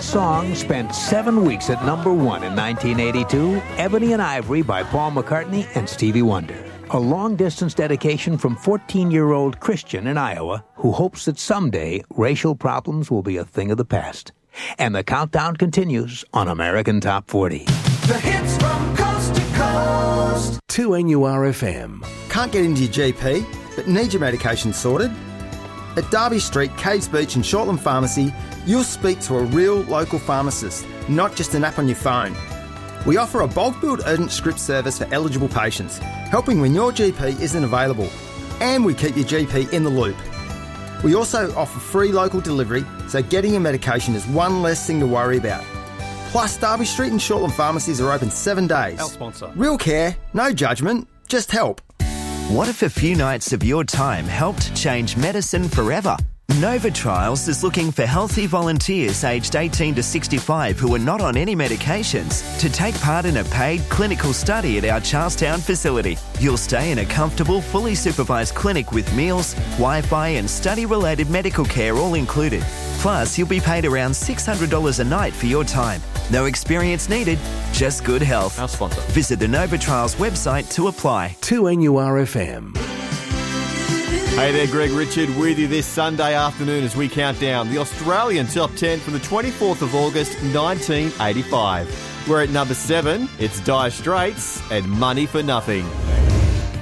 song spent 7 weeks at number 1 in 1982, Ebony and Ivory by Paul McCartney and Stevie Wonder. A long-distance dedication from 14-year-old Christian in Iowa who hopes that someday racial problems will be a thing of the past. And the countdown continues on American Top 40. The hits from coast to coast. 2NURFM. Can't get into your GP, but need your medication sorted? At Derby Street, Caves Beach and Shortland Pharmacy, you'll speak to a real local pharmacist, not just an app on your phone. We offer a bulk billed urgent script service for eligible patients, helping when your GP isn't available. And we keep your GP in the loop. We also offer free local delivery, so getting your medication is one less thing to worry about. Plus, Derby Street and Shortland Pharmacies are open 7 days. Our sponsor. Real care, no judgment, just help. What if a few nights of your time helped change medicine forever? Nova Trials is looking for healthy volunteers aged 18 to 65 who are not on any medications to take part in a paid clinical study at our Charlestown facility. You'll stay in a comfortable, fully supervised clinic with meals, Wi-Fi and study-related medical care all included. Plus, you'll be paid around $600 a night for your time. No experience needed, just good health. Our sponsor. Visit the Nova Trials website to apply. 2NURFM. Hey there, Greg Richard with you this Sunday afternoon as we count down the Australian Top 10 from the 24th of August 1985. We're at number 7, it's Dire Straits and Money for Nothing.